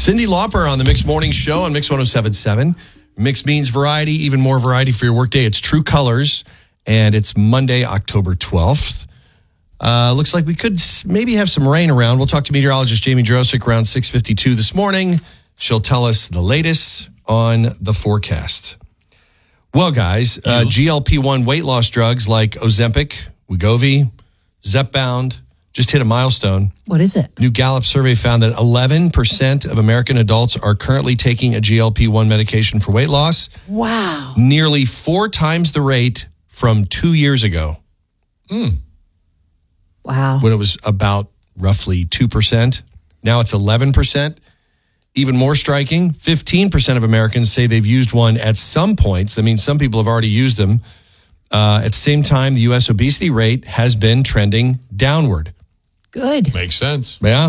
Cyndi Lauper on the Mix Morning Show on Mix 107.7. Mix means variety, even more variety for your workday. It's True Colors, and it's Monday, October 12th. Looks like we could maybe have some rain around. We'll talk to meteorologist Jamie Jurosik around 6:52 this morning. She'll tell us the latest on the forecast. Well, guys, GLP-1 weight loss drugs like Ozempic, Wegovy, Zepbound just hit a milestone. What is it? New Gallup survey found that 11% of American adults are currently taking a GLP-1 medication for weight loss. Wow. Nearly 4 times the rate from 2 years ago. Wow. When it was about roughly 2%. Now it's 11%. Even more striking, 15% of Americans say they've used one at some points. That means some people have already used them. At the same time, the U.S. obesity rate has been trending downward. Good. Makes sense. Yeah.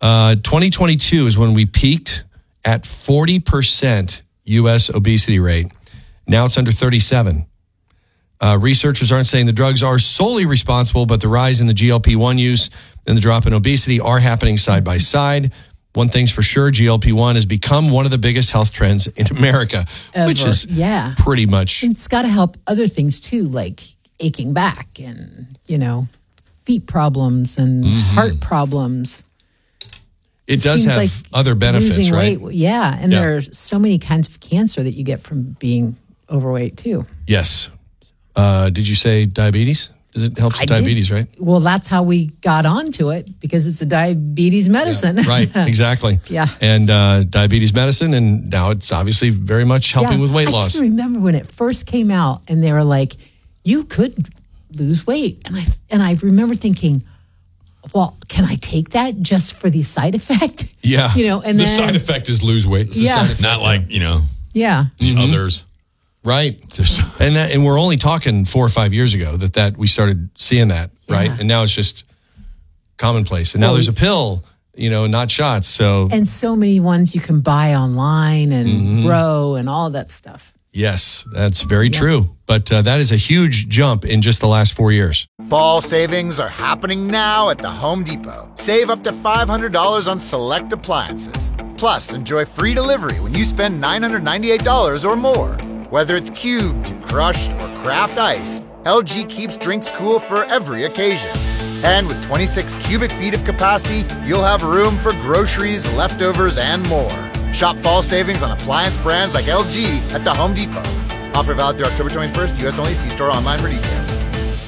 2022 is when we peaked at 40% U.S. obesity rate. Now it's under 37. Researchers aren't saying the drugs are solely responsible, but the rise in the GLP-1 use and the drop in obesity are happening side by side. One thing's for sure, GLP-1 has become one of the biggest health trends in America, which is pretty much... It's got to help other things too, like aching back and, feet problems and heart problems. It does have like other benefits, right? Weight. Yeah, and there are so many kinds of cancer that you get from being overweight too. Yes. Did you say diabetes? Does it help with diabetes, right? Well, that's how we got onto it, because it's a diabetes medicine. Yeah, right, exactly. Yeah. And diabetes medicine, and now it's obviously very much helping with weight loss. I can remember when it first came out, and they were like, you could lose weight. And I remember thinking, well, can I take that just for the side effect? Yeah. And the side effect is lose weight. Not like, others. Right. And we're only talking 4 or 5 years ago that we started seeing that, right? And now it's just commonplace. And now there's a pill, not shots. And so many ones you can buy online and grow and all that stuff. Yes, that's very true. But that is a huge jump in just the last 4 years. Fall savings are happening now at the Home Depot. Save up to $500 on select appliances. Plus, enjoy free delivery when you spend $998 or more. Whether it's cubed, crushed, or craft ice, LG keeps drinks cool for every occasion. And with 26 cubic feet of capacity, you'll have room for groceries, leftovers, and more. Shop fall savings on appliance brands like LG at the Home Depot. Offer valid through October 21st, U.S. only. See store online for details.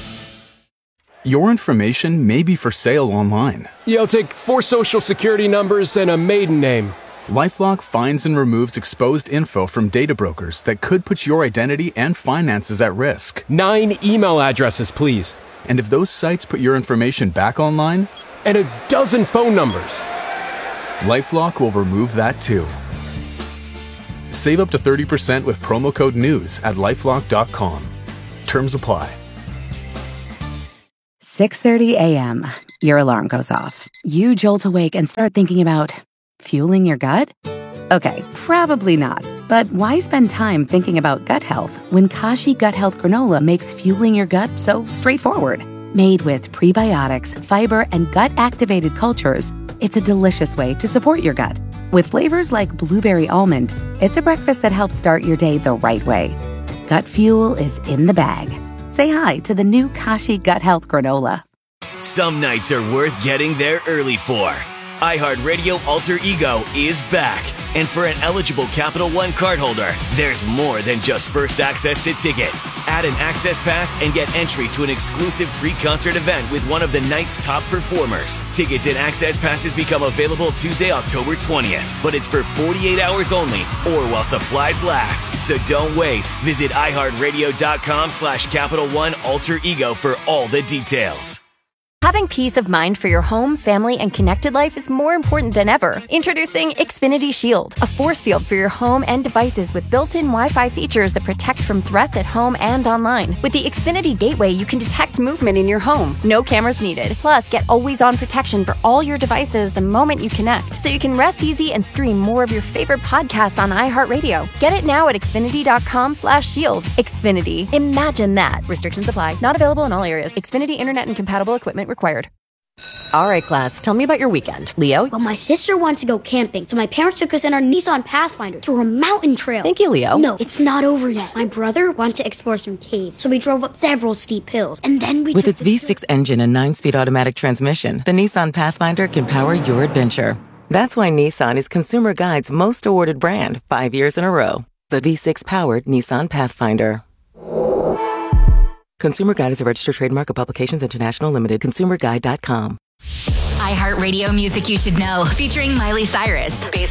Your information may be for sale online. Yeah, I'll take 4 social security numbers and a maiden name. LifeLock finds and removes exposed info from data brokers that could put your identity and finances at risk. 9 email addresses, please. And if those sites put your information back online? And a dozen phone numbers. LifeLock will remove that too. Save up to 30% with promo code NEWS at LifeLock.com. Terms apply. 6:30 a.m. Your alarm goes off. You jolt awake and start thinking about fueling your gut? Okay, probably not. But why spend time thinking about gut health when Kashi Gut Health Granola makes fueling your gut so straightforward? Made with prebiotics, fiber, and gut-activated cultures, it's a delicious way to support your gut. With flavors like blueberry almond, it's a breakfast that helps start your day the right way. Gut fuel is in the bag. Say hi to the new Kashi Gut Health Granola. Some nights are worth getting there early for. iHeartRadio Alter Ego is back. And for an eligible Capital One cardholder, there's more than just first access to tickets. Add an access pass and get entry to an exclusive pre-concert event with one of the night's top performers. Tickets and access passes become available Tuesday, October 20th. But it's for 48 hours only or while supplies last. So don't wait. Visit iHeartRadio.com/Capital One Alter Ego for all the details. Having peace of mind for your home, family, and connected life is more important than ever. Introducing Xfinity Shield, a force field for your home and devices with built-in Wi-Fi features that protect from threats at home and online. With the Xfinity Gateway, you can detect movement in your home. No cameras needed. Plus, get always-on protection for all your devices the moment you connect, so you can rest easy and stream more of your favorite podcasts on iHeartRadio. Get it now at Xfinity.com/shield. Xfinity. Imagine that. Restrictions apply. Not available in all areas. Xfinity Internet and compatible equipment required. All right, class, tell me about your weekend. Leo? Well, my sister wants to go camping, so my parents took us in our Nissan Pathfinder through a mountain trail. Thank you, Leo. No, it's not over yet. My brother wanted to explore some caves, so we drove up several steep hills, and then we... With its V6 engine and 9-speed automatic transmission, the Nissan Pathfinder can power your adventure. That's why Nissan is Consumer Guide's most awarded brand 5 years in a row. The V6-powered Nissan Pathfinder. Consumer Guide is a registered trademark of Publications International Limited. ConsumerGuide.com. iHeartRadio music you should know, featuring Miley Cyrus, based